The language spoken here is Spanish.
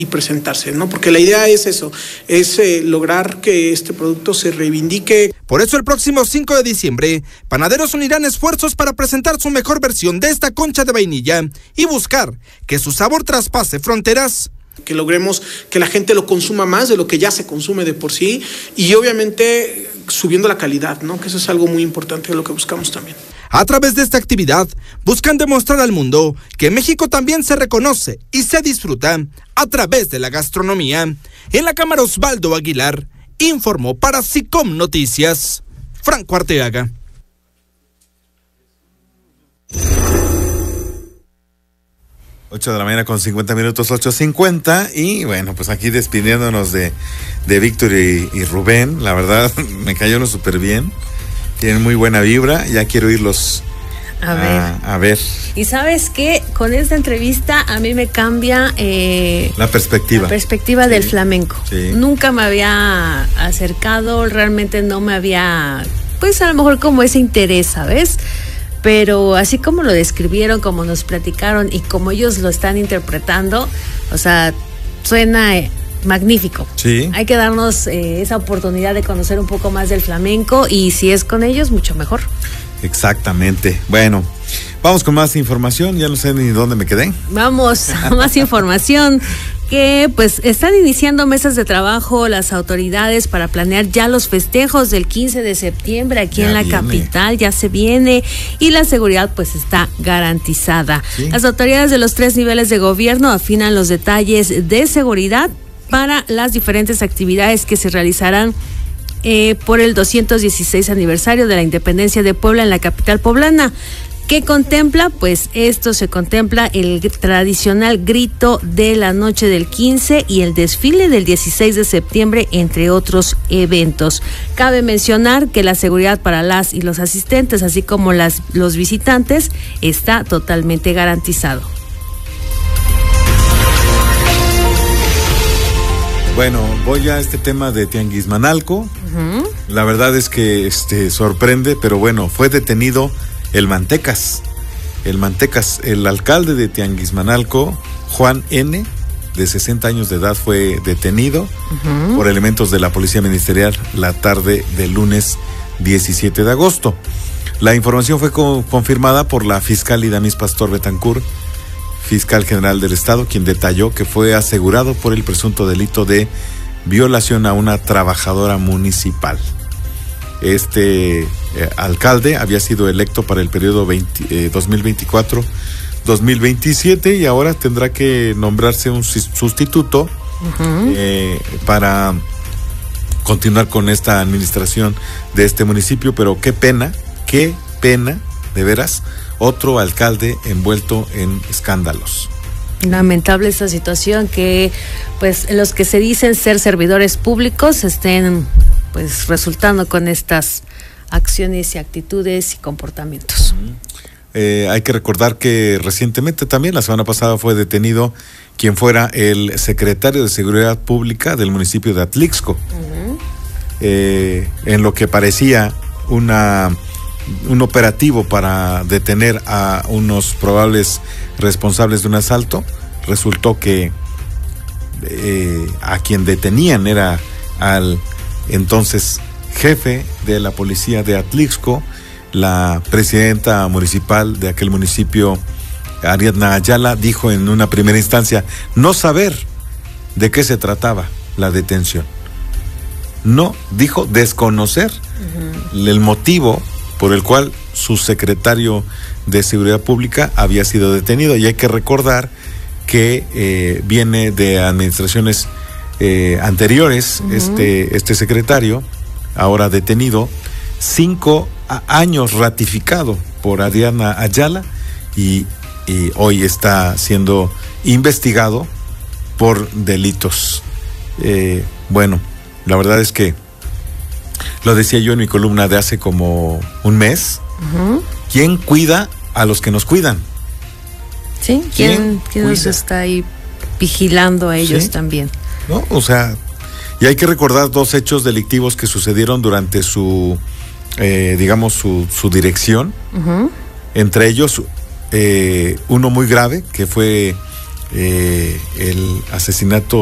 y presentarse, ¿no? Porque la idea es eso, es lograr que este producto se reivindique. Por eso el próximo 5 de diciembre, panaderos unirán esfuerzos para presentar su mejor versión de esta concha de vainilla y buscar que su sabor traspase fronteras. Que logremos que la gente lo consuma más de lo que ya se consume de por sí y obviamente subiendo la calidad, ¿no? Que eso es algo muy importante de lo que buscamos también. A través de esta actividad, buscan demostrar al mundo que México también se reconoce y se disfruta a través de la gastronomía. En la cámara Osvaldo Aguilar, informó para SICOM Noticias, Franco Arteaga. Ocho de la mañana con 50 minutos, 8:50, y bueno, pues aquí despidiéndonos de Víctor y Rubén. La verdad, me cayeron súper bien. Tienen muy buena vibra, ya quiero irlos a ver. Y ¿sabes qué? Con esta entrevista a mí me cambia la perspectiva del flamenco. Sí. Nunca me había acercado, realmente no me había, pues a lo mejor como ese interés, ¿sabes? Pero así como lo describieron, como nos platicaron y como ellos lo están interpretando, o sea, suena magnífico. Sí. Hay que darnos esa oportunidad de conocer un poco más del flamenco y si es con ellos, mucho mejor. Exactamente. Bueno, vamos con más información. Ya no sé ni dónde me quedé. Vamos a más información. Que pues están iniciando mesas de trabajo las autoridades para planear ya los festejos del 15 de septiembre aquí en la capital, ya se viene y la seguridad pues está garantizada. Sí. Las autoridades de los 3 niveles de gobierno afinan los detalles de seguridad para las diferentes actividades que se realizarán por el 216 aniversario de la independencia de Puebla en la capital poblana. ¿Qué contempla? Pues esto se contempla el tradicional grito de la noche del 15 y el desfile del 16 de septiembre, entre otros eventos. Cabe mencionar que la seguridad para las y los asistentes, así como los visitantes, está totalmente garantizado. Bueno, voy a este tema de Tianguismanalco. Uh-huh. La verdad es que sorprende, pero bueno, fue detenido el Mantecas, el alcalde de Tianguismanalco, Juan N., de 60 años de edad, fue detenido por elementos de la Policía Ministerial la tarde del lunes 17 de agosto. La información fue confirmada por la fiscal Idamis Pastor Betancourt, fiscal general del Estado, quien detalló que fue asegurado por el presunto delito de violación a una trabajadora municipal. Este alcalde había sido electo para el periodo 2024-2027 y ahora tendrá que nombrarse un sustituto para continuar con esta administración de este municipio, pero qué pena, de veras, otro alcalde envuelto en escándalos. Lamentable esta situación, que pues los que se dicen ser servidores públicos estén pues resultando con estas acciones y actitudes y comportamientos. Hay que recordar que recientemente también, la semana pasada, fue detenido quien fuera el secretario de Seguridad Pública del municipio de Atlixco, en lo que parecía un operativo para detener a unos probables responsables de un asalto. Resultó que a quien detenían era al entonces jefe de la policía de Atlixco, la presidenta municipal de aquel municipio, Ariadna Ayala, dijo en una primera instancia no saber de qué se trataba la detención. No, dijo desconocer el motivo por el cual su secretario de Seguridad Pública había sido detenido. Y hay que recordar que viene de administraciones anteriores, este secretario, ahora detenido, 5 años ratificado por Ariadna Ayala y hoy está siendo investigado por delitos. Bueno, la verdad es que lo decía yo en mi columna de hace como un mes. ¿Quién cuida a los que nos cuidan? Sí, ¿quién nos está ahí vigilando a ellos también? ¿No? O sea, y hay que recordar 2 hechos delictivos que sucedieron durante su dirección. Entre ellos, uno muy grave, que fue el asesinato